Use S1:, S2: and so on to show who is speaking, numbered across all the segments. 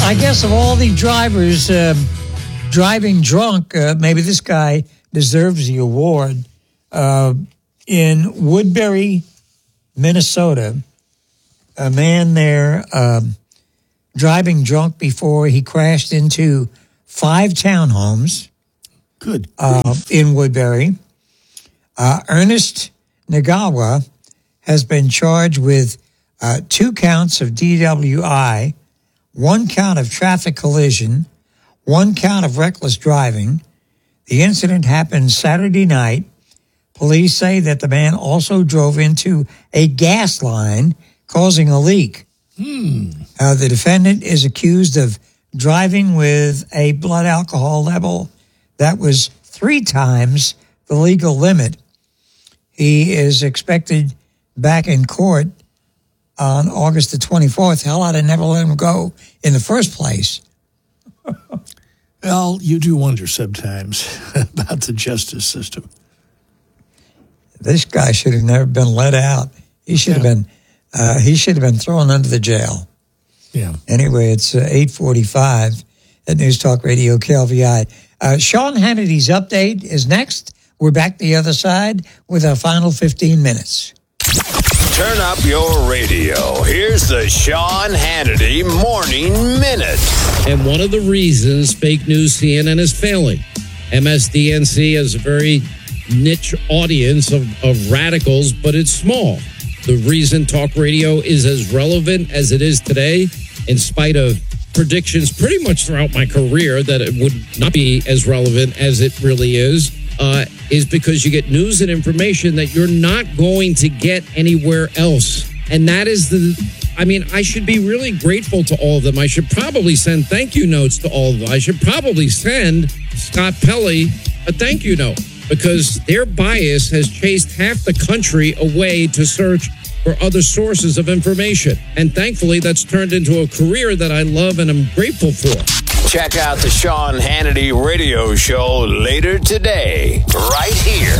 S1: I guess of all the drivers driving drunk, maybe this guy deserves the award. In Woodbury, Minnesota, a man there driving drunk before he crashed into 5 townhomes.
S2: Good.
S1: In Woodbury. Ernest Nagawa has been charged with 2 counts of DWI, 1 count of traffic collision, 1 count of reckless driving. The incident happened Saturday night. Police say that the man also drove into a gas line, causing a leak. The defendant is accused of driving with a blood alcohol level that was 3 times the legal limit. He is expected back in court on August the 24th. Hell, I'd have never let him go in the first place.
S2: Well, you do wonder sometimes about the justice system.
S1: This guy should have never been let out. He should have been. He should have been thrown under the jail.
S2: Yeah.
S1: Anyway, it's 8:45 at News Talk Radio KLVI. Sean Hannity's update is next. We're back the other side with our final 15 minutes.
S3: Turn up your radio. Here's the Sean Hannity Morning Minute.
S4: And one of the reasons fake news CNN is failing. MSDNC has a very niche audience of radicals, but it's small. The reason talk radio is as relevant as it is today, in spite of predictions pretty much throughout my career that it would not be as relevant as it really is because you get news and information that you're not going to get anywhere else. And that is I should be really grateful to all of them. I should probably send thank you notes to all of them. I should probably send Scott Pelley a thank you note, because their bias has chased half the country away to search for other sources of information. And thankfully, that's turned into a career that I love and I'm grateful for.
S3: Check out the Sean Hannity radio show later today, right here.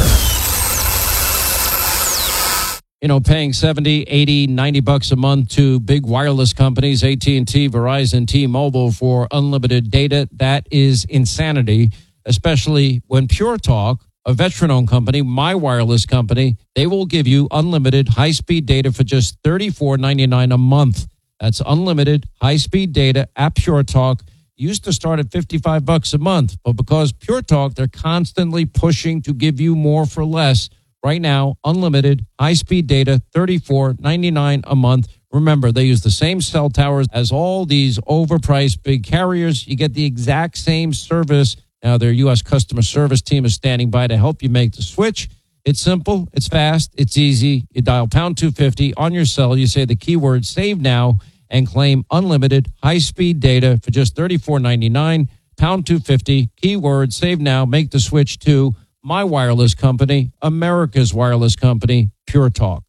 S4: You know, paying $70, $80, $90 a month to big wireless companies, AT&T, Verizon, T-Mobile for unlimited data, that is insanity, especially when Pure Talk, a veteran-owned company, my wireless company, they will give you unlimited high-speed data for just $34.99 a month. That's unlimited high-speed data at Pure Talk. Used to start at $55 a month, but because Pure Talk, they're constantly pushing to give you more for less. Right now, unlimited high-speed data, $34.99 a month. Remember, they use the same cell towers as all these overpriced big carriers. You get the exact same service. Now, their U.S. customer service team is standing by to help you make the switch. It's simple, it's fast, it's easy. You dial pound 250 on your cell. You say the keyword save now and claim unlimited high-speed data for just $34.99. Pound 250, keyword save now. Make the switch to my wireless company, America's wireless company, Pure Talk.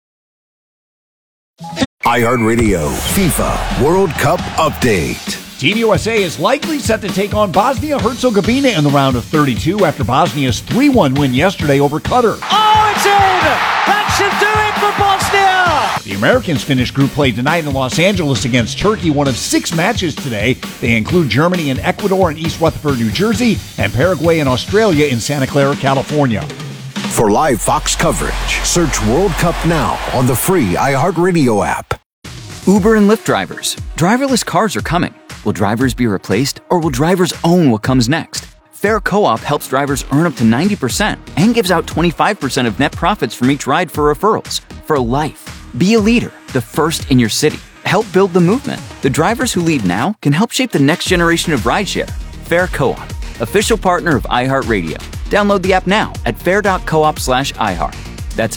S5: iHeartRadio FIFA World Cup Update.
S6: Team USA is likely set to take on Bosnia-Herzegovina in the round of 32 after Bosnia's 3-1 win yesterday over Qatar.
S7: Oh, it's in! That should do it for Bosnia!
S6: The Americans finished group play tonight in Los Angeles against Turkey, one of 6 matches today. They include Germany and Ecuador in East Rutherford, New Jersey, and Paraguay and Australia in Santa Clara, California.
S5: For live Fox coverage, search World Cup now on the free iHeartRadio app.
S8: Uber and Lyft drivers. Driverless cars are coming. Will drivers be replaced, or will drivers own what comes next? Fair Co-op helps drivers earn up to 90% and gives out 25% of net profits from each ride for referrals. For life. Be a leader, the first in your city. Help build the movement. The drivers who lead now can help shape the next generation of rideshare. Fair Co-op, official partner of iHeartRadio. Download the app now at fair.coop/iHeart. That's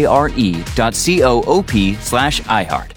S8: FARE.coop/iHeart.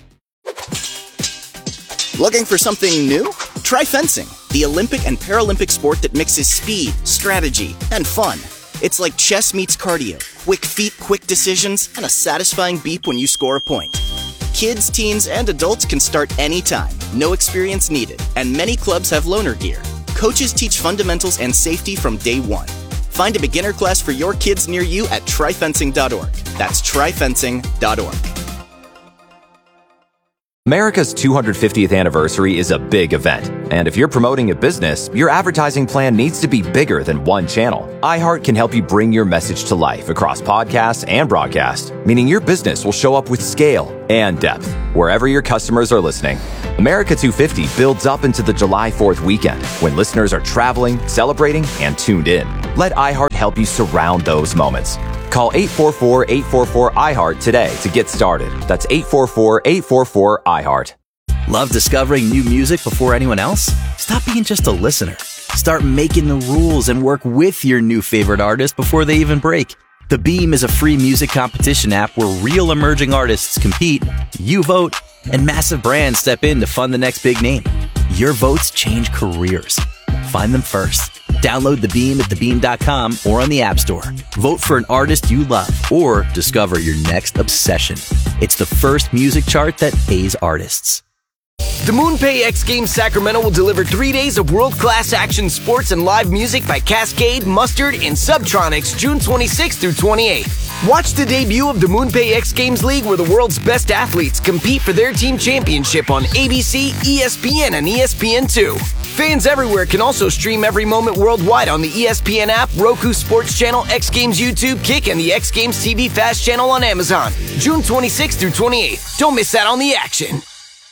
S9: Looking for something new? Try fencing, the Olympic and Paralympic sport that mixes speed, strategy, and fun. It's like chess meets cardio, quick feet, quick decisions, and a satisfying beep when you score a point. Kids, teens, and adults can start anytime, no experience needed, and many clubs have loaner gear. Coaches teach fundamentals and safety from day one. Find a beginner class for your kids near you at tryfencing.org. That's tryfencing.org.
S10: America's 250th anniversary is a big event, and if you're promoting a business, your advertising plan needs to be bigger than one channel. iHeart can help you bring your message to life across podcasts and broadcast, meaning your business will show up with scale and depth wherever your customers are listening. America 250 builds up into the July 4th weekend when listeners are traveling, celebrating, and tuned in. Let iHeart help you surround those moments. Call 844-844-iHeart today to get started. That's 844-844-iHeart.
S9: Love discovering new music before anyone else? Stop being just a listener. Start making the rules and work with your new favorite artist before they even break. The Beam is a free music competition app where real emerging artists compete, you vote, and massive brands step in to fund the next big name. Your votes change careers. Find them first. Download The Beam at thebeam.com or on the App Store. Vote for an artist you love or discover your next obsession. It's the first music chart that pays artists.
S11: The MoonPay X Games Sacramento will deliver 3 days of world-class action sports and live music by Cascade, Mustard, and Subtronics June 26th through 28th. Watch the debut of the MoonPay X Games League where the world's best athletes compete for their team championship on ABC, ESPN, and ESPN2. Fans everywhere can also stream every moment worldwide on the ESPN app, Roku Sports Channel, X Games YouTube, Kick, and the X Games TV Fast Channel on Amazon. June 26th through 28th. Don't miss out on the action.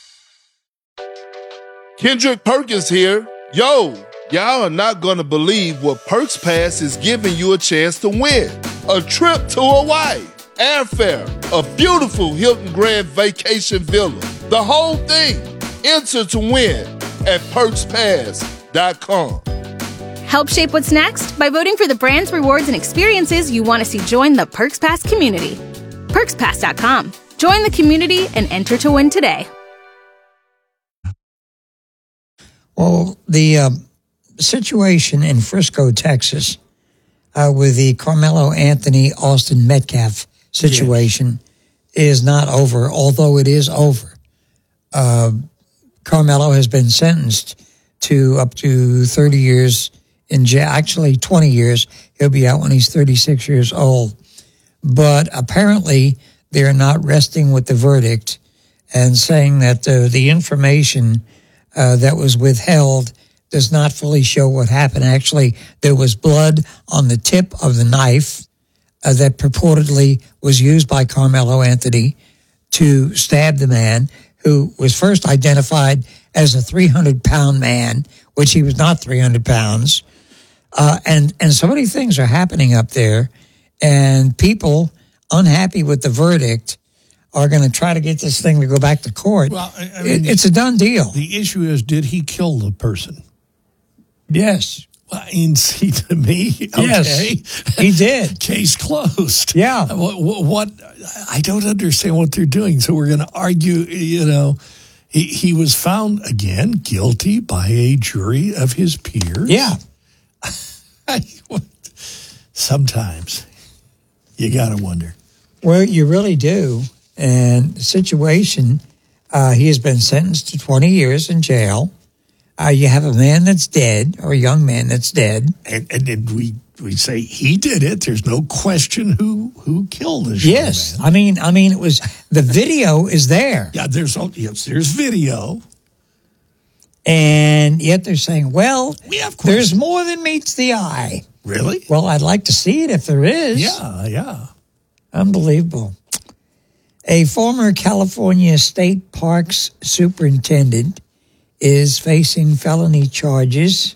S12: Kendrick Perkins here. Yo, y'all are not gonna believe what Perks Pass is giving you a chance to win. A trip to Hawaii, airfare, a beautiful Hilton Grand Vacation Villa. The whole thing. Enter to win at PerksPass.com.
S13: Help shape what's next by voting for the brands, rewards, and experiences you want to see join the Perks Pass community. PerksPass.com. Join the community and enter to win today.
S1: Well, the situation in Frisco, Texas, with the Carmelo Anthony Austin Metcalf situation is not over, although it is over. Carmelo has been sentenced to up to 30 years in jail, actually 20 years. He'll be out when he's 36 years old. But apparently they're not resting with the verdict and saying that the information that was withheld does not fully show what happened. Actually, there was blood on the tip of the knife that purportedly was used by Carmelo Anthony to stab the man, who was first identified as a 300-pound man, which he was not 300 pounds. And so many things are happening up there, and people unhappy with the verdict are going to try to get this thing to go back to court. Well, I mean, it's a done deal.
S2: The issue is, did he kill the person?
S1: Yes.
S2: Well, see, to me, okay.
S1: Yes, he did.
S2: Case closed.
S1: Yeah.
S2: What I don't understand what they're doing. So we're going to argue, he was found, again, guilty by a jury of his peers.
S1: Yeah.
S2: Sometimes you got to wonder.
S1: Well, you really do. And the situation, he has been sentenced to 20 years in jail. You have a man that's dead, or a young man that's dead.
S2: And we say he did it. There's no question who killed this
S1: yes.
S2: young man.
S1: I mean, it was, the video is there.
S2: Yeah, there's video.
S1: And yet they're saying, well, there's more than meets the eye.
S2: Really?
S1: Well, I'd like to see it if there is.
S2: Yeah.
S1: Unbelievable. A former California State Parks superintendent is facing felony charges.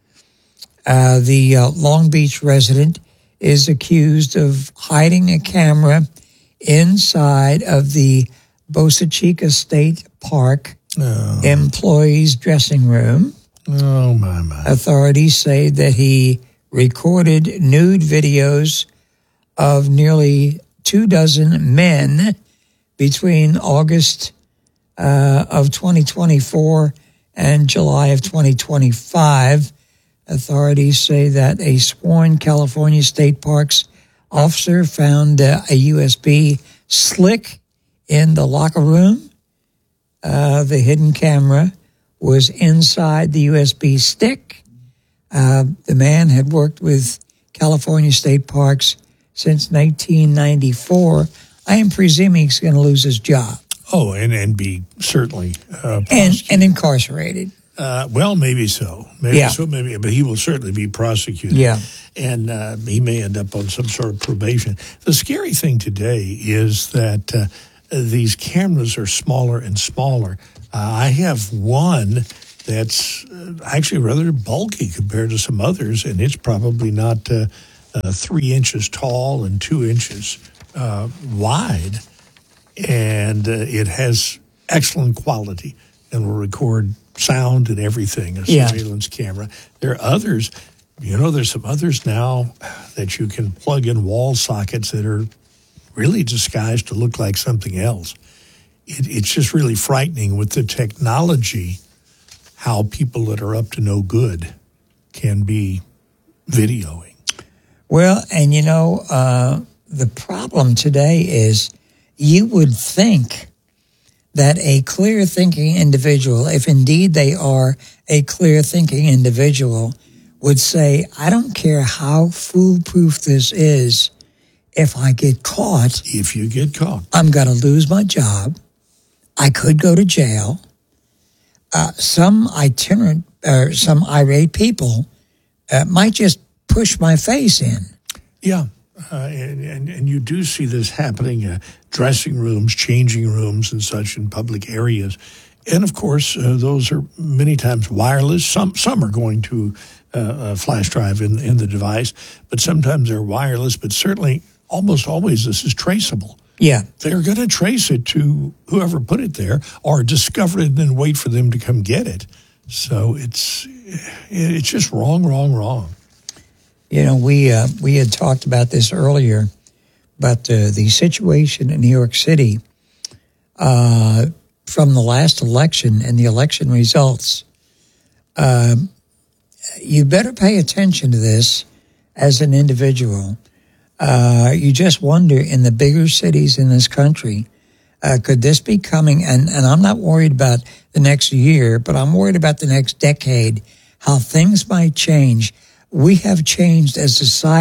S1: The Long Beach resident is accused of hiding a camera inside of the Boca Chica State Park employee's dressing room.
S2: Oh, my.
S1: Authorities say that he recorded nude videos of nearly 24 men between August of 2024 and July of 2025. Authorities say that a sworn California State Parks officer found a USB stick in the locker room. The hidden camera was inside the USB stick. The man had worked with California State Parks since 1994. I am presuming he's going to lose his job.
S2: Oh, and be certainly
S1: and incarcerated.
S2: Well, maybe so. Maybe, but he will certainly be prosecuted.
S1: Yeah.
S2: And he may end up on some sort of probation. The scary thing today is that these cameras are smaller and smaller. I have one that's actually rather bulky compared to some others, and it's probably not 3 inches tall and 2 inches wide. And it has excellent quality and will record sound and everything, a surveillance camera. There are others, there's some others now that you can plug in wall sockets that are really disguised to look like something else. It's just really frightening with the technology, how people that are up to no good can be videoing.
S1: Well, and the problem today is you would think that a clear-thinking individual, if indeed they are a clear-thinking individual, would say, I don't care how foolproof this is, if I get caught...
S2: If you get caught.
S1: I'm going to lose my job. I could go to jail. Some irate people might just push my face in.
S2: Yeah. And you do see this happening, dressing rooms, changing rooms, and such in public areas. And, of course, those are many times wireless. Some are going to a flash drive in the device, but sometimes they're wireless. But certainly, almost always, this is traceable.
S1: Yeah.
S2: They're going to trace it to whoever put it there or discover it and then wait for them to come get it. So it's just wrong.
S1: We had talked about this earlier, but the situation in New York City from the last election and the election results, you better pay attention to this as an individual. You just wonder in the bigger cities in this country, could this be coming? And I'm not worried about the next year, but I'm worried about the next decade, how things might change. We have changed as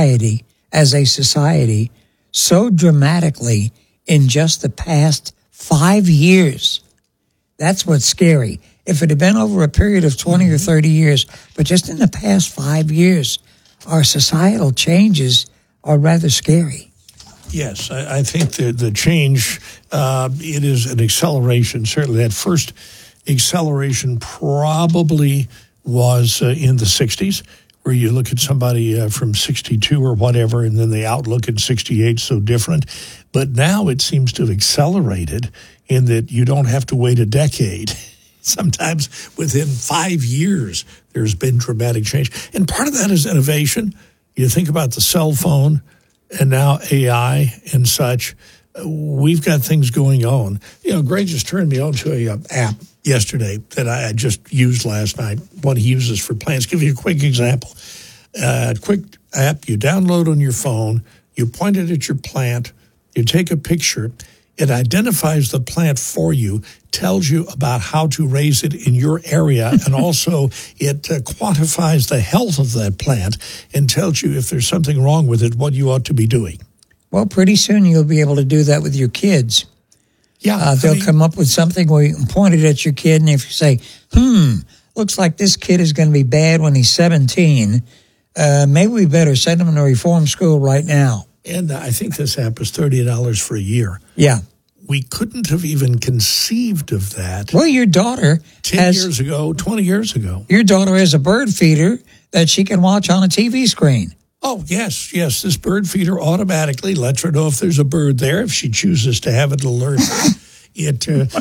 S1: a society, so dramatically in just the past 5 years. That's what's scary. If it had been over a period of 20 or 30 years, but just in the past 5 years, our societal changes are rather scary.
S2: Yes, I think the change, it is an acceleration. Certainly that first acceleration probably was in the 60s, where you look at somebody from 62 or whatever, and then the outlook in 68 so different. But now it seems to have accelerated in that you don't have to wait a decade. Sometimes within 5 years, there's been dramatic change. And part of that is innovation. You think about the cell phone and now AI and such. We've got things going on. Greg just turned me on to a app yesterday that I just used last night, what he uses for plants. Give you a quick example. Quick app you download on your phone, you point it at your plant, you take a picture, it identifies the plant for you, tells you about how to raise it in your area, and also it quantifies the health of that plant and tells you if there's something wrong with it, what you ought to be doing.
S1: Well, pretty soon you'll be able to do that with your kids.
S2: Yeah.
S1: They'll come up with something where you can point it at your kid, and if you say, looks like this kid is going to be bad when he's 17, maybe we better send him to reform school right now.
S2: And I think this app is $30 for a year.
S1: Yeah.
S2: We couldn't have even conceived of that.
S1: Well, your daughter
S2: 10 years ago, 20 years ago.
S1: Your daughter has a bird feeder that she can watch on a TV screen.
S2: Oh, yes. This bird feeder automatically lets her know if there's a bird there. If she chooses to have it alert, it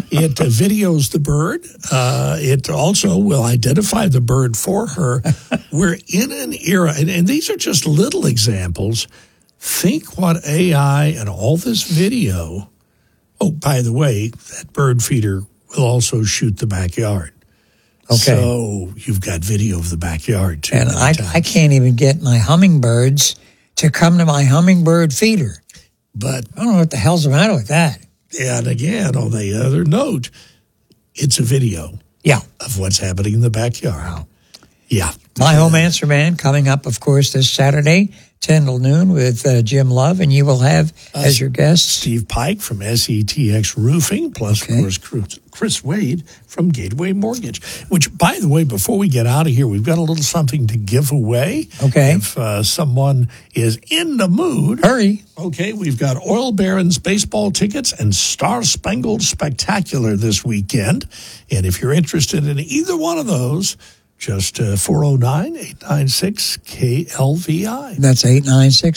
S2: videos the bird. It also will identify the bird for her. We're in an era, and these are just little examples. Think what AI and all this video. Oh, by the way, that bird feeder will also shoot the backyard.
S1: Okay.
S2: So you've got video of the backyard, too.
S1: And I can't even get my hummingbirds to come to my hummingbird feeder.
S2: But
S1: I don't know what the hell's the matter with that.
S2: And again, on the other note, it's a video of what's happening in the backyard. Wow. Yeah.
S1: My Home Answer Man coming up, of course, this Saturday, 10 till noon with Jim Love, and you will have as your guest
S2: Steve Pike from SETX Roofing, plus, of course, Chris Wade from Gateway Mortgage. Which, by the way, before we get out of here, we've got a little something to give away.
S1: Okay.
S2: If someone is in the mood.
S1: Hurry.
S2: Okay, we've got Oil Barons baseball tickets and Star Spangled Spectacular this weekend. And if you're interested in either one of those, just 409-896-KLVI.
S1: That's 896